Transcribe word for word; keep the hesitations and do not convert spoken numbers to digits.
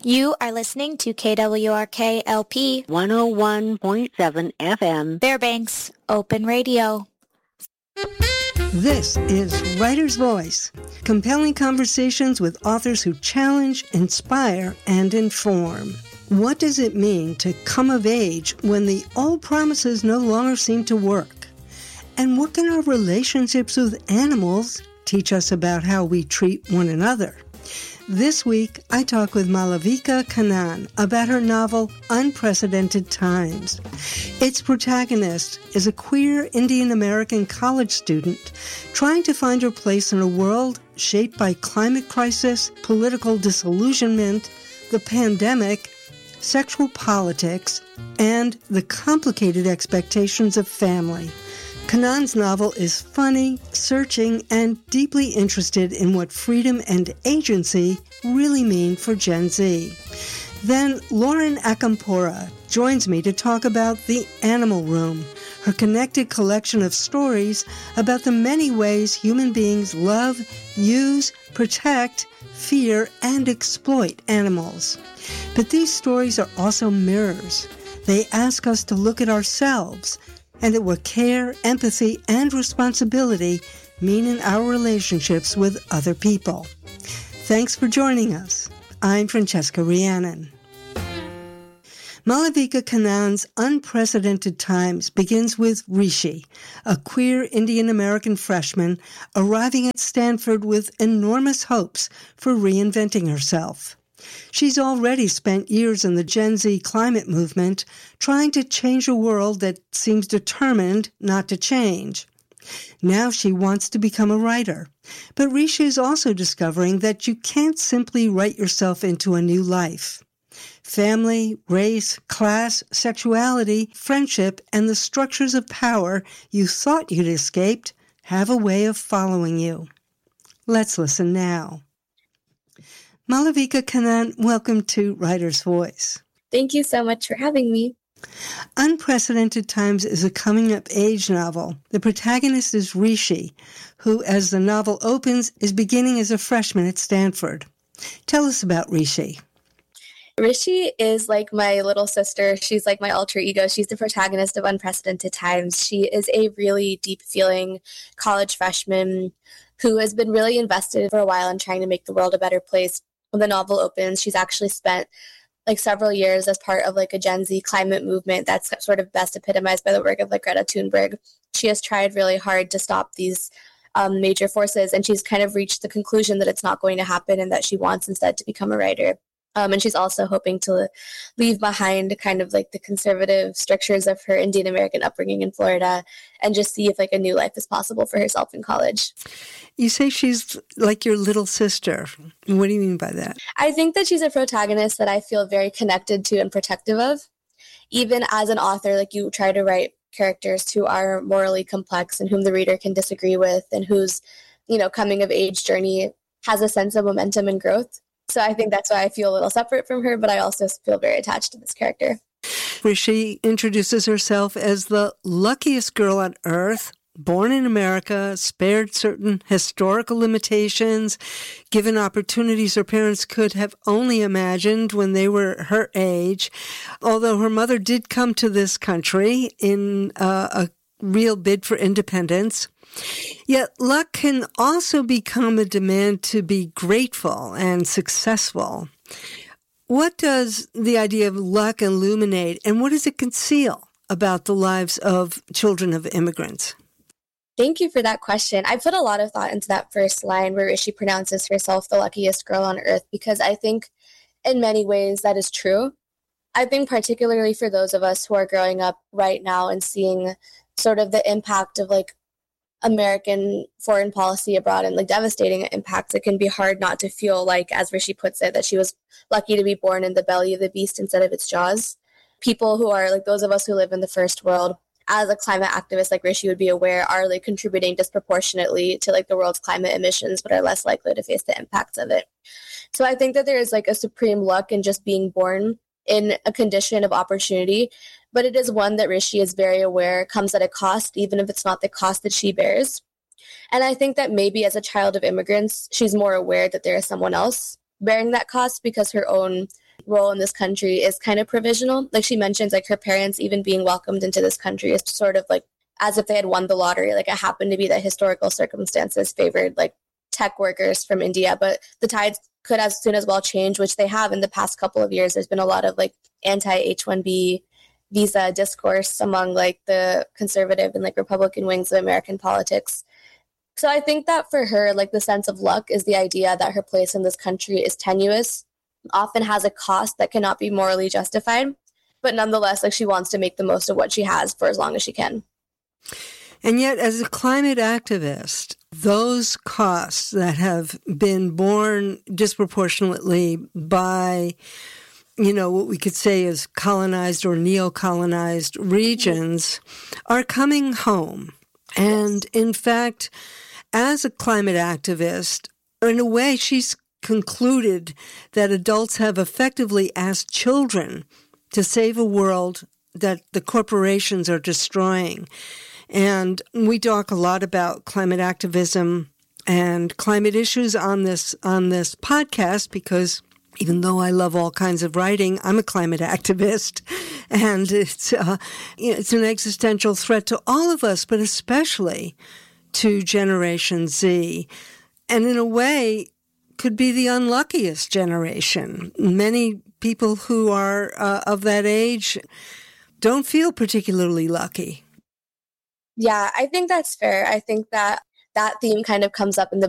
You are listening to K W R K L P one oh one point seven F M, Fairbanks Open Radio. This is Writer's Voice, compelling conversations with authors who challenge, inspire, and inform. What does it mean to come of age when the old promises no longer seem to work? And what can our relationships with animals teach us about how we treat one another? This week, I talk with Malavika Kannan about her novel, Unprecedented Times. Its protagonist is a queer Indian-American college student trying to find her place in a world shaped by climate crisis, political disillusionment, the pandemic, sexual politics, and the complicated expectations of family. Kannan's novel is funny, searching, and deeply interested in what freedom and agency really mean for Gen Z. Then Lauren Akampora joins me to talk about The Animal Room, her connected collection of stories about the many ways human beings love, use, protect, fear, and exploit animals. But these stories are also mirrors. They ask us to look at ourselves and at what care, empathy, and responsibility mean in our relationships with other people. Thanks for joining us. I'm Francesca Rhiannon. Malavika Kannan's Unprecedented Times begins with Rishi, a queer Indian-American freshman arriving at Stanford with enormous hopes for reinventing herself. She's already spent years in the Gen Z climate movement, trying to change a world that seems determined not to change. Now she wants to become a writer. But Rishi is also discovering that you can't simply write yourself into a new life. Family, race, class, sexuality, friendship, and the structures of power you thought you'd escaped have a way of following you. Let's listen now. Malavika Kannan, welcome to Writer's Voice. Thank you so much for having me. Unprecedented Times is a coming-of-age novel. The protagonist is Rishi, who, as the novel opens, is beginning as a freshman at Stanford. Tell us about Rishi. Rishi is like my little sister. She's like my alter ego. She's the protagonist of Unprecedented Times. She is a really deep-feeling college freshman who has been really invested for a while in trying to make the world a better place. When the novel opens, she's actually spent like several years as part of like a Gen Z climate movement that's sort of best epitomized by the work of like Greta Thunberg. She has tried really hard to stop these um, major forces, and she's kind of reached the conclusion that it's not going to happen and that she wants instead to become a writer. Um, and she's also hoping to leave behind kind of like the conservative strictures of her Indian American upbringing in Florida and just see if like a new life is possible for herself in college. You say she's like your little sister. What do you mean by that? I think that she's a protagonist that I feel very connected to and protective of. Even as an author, like you try to write characters who are morally complex and whom the reader can disagree with and whose, you know, coming of age journey has a sense of momentum and growth. So I think that's why I feel a little separate from her, but I also feel very attached to this character. Where she introduces herself as the luckiest girl on earth, born in America, spared certain historical limitations, given opportunities her parents could have only imagined when they were her age. Although her mother did come to this country in uh, a real bid for independence. Yet luck can also become a demand to be grateful and successful. What does the idea of luck illuminate, and what does it conceal about the lives of children of immigrants? Thank you for that question. I put a lot of thought into that first line where Rishi pronounces herself the luckiest girl on earth, because I think in many ways that is true. I think particularly for those of us who are growing up right now and seeing sort of the impact of like American foreign policy abroad and like devastating impacts, it can be hard not to feel like, as Rishi puts it, that she was lucky to be born in the belly of the beast instead of its jaws. People who are like those of us who live in the first world, as a climate activist like Rishi would be aware, are like contributing disproportionately to like the world's climate emissions, but are less likely to face the impacts of it. So I think that there is like a supreme luck in just being born in a condition of opportunity, but it is one that Rishi is very aware comes at a cost, even if it's not the cost that she bears. And I think that maybe as a child of immigrants, she's more aware that there is someone else bearing that cost because her own role in this country is kind of provisional. Like she mentions, like her parents even being welcomed into this country is sort of like as if they had won the lottery. Like it happened to be that historical circumstances favored like tech workers from India, but the tides could as soon as well change, which they have in the past couple of years. There's been a lot of like anti H one B visa discourse among like the conservative and like Republican wings of American politics. So I think that for her, like the sense of luck is the idea that her place in this country is tenuous, often has a cost that cannot be morally justified, but nonetheless, like she wants to make the most of what she has for as long as she can. And yet, as a climate activist, those costs that have been borne disproportionately by, you know, what we could say is colonized or neo-colonized regions are coming home. And in fact, as a climate activist, in a way, she's concluded that adults have effectively asked children to save a world that the corporations are destroying. And we talk a lot about climate activism and climate issues on this on this podcast because even though I love all kinds of writing, I'm a climate activist, and it's uh, you know, it's an existential threat to all of us, but especially to Generation Z, and in a way could be the unluckiest generation. Many people who are uh, of that age don't feel particularly lucky. Yeah, I think that's fair. I think that that theme kind of comes up in the